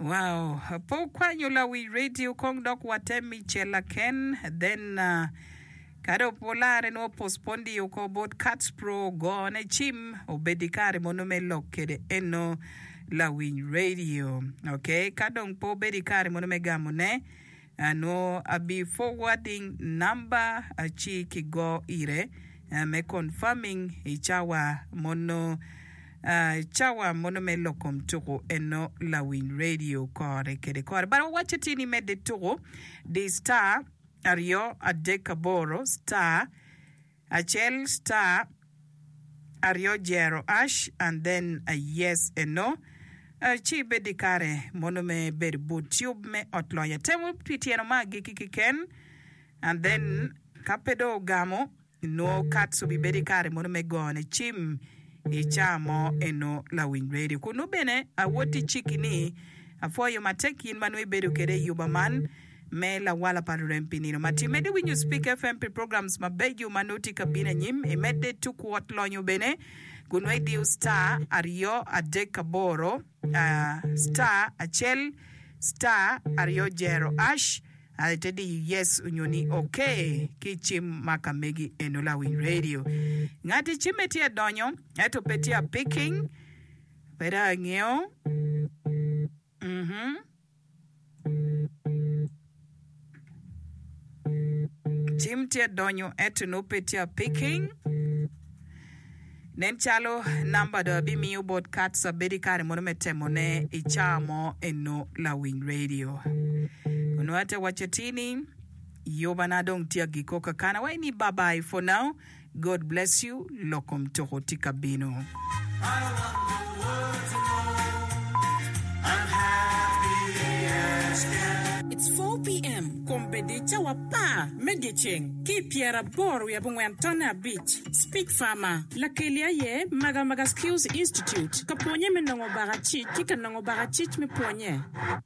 Wow. Po kwanyula we radio kong dok watemi chela ken. Then kado polare no postpondi yuko bot Cats Pro go ne chim obedikare monome lokede eno la win radio. Okay. Kadong po bedikare monome gamone. No abi forwarding number achi kigo ire. Me confirming ichawa mono chawa monome lokom toko eno la win radio kore kede kore. But watch it in mede toko the star Ario Adekaboro star Achel star Ario Jero Ash and then a yes and no. Chi bedikare monome bed boot tube me otloya temu pitiano magi kikiken and then kapedo gamo no katsu bi bedikare monome gone chim ichamo eno la win radio kuno bene a woti chikini afoyo matekin manwe bedo kede yubaman me la wala parempinino mati mede when you speak FMP programs mabeju manoti kabina nyim emede tuku watlonyo bene kunwe diu star Ario Adekaboro star Achel star Ario Jero Ash tedi yes unyoni okay kichim makamegi enola win radio ngati chimetia donyo eto petia picking pera ngeo chimtia donyo eto no petia picking nen chalo number da bimi ubot katsa bedikare monometemone ichamo eno la win radio Unuate wachetini yobanadong tia gikoka kana waini bye for now. God bless you. Lokom toho tikabino. I want the world to know I'm happy as can. It's 4 p.m. Kombedecha wapa medicheng. Kipiera boru ya bungwantona beach. Speak Farmer. Lakelia ye Maga Skills Institute. Kaponye menongo barachit. Kika nongo barachit me ponye.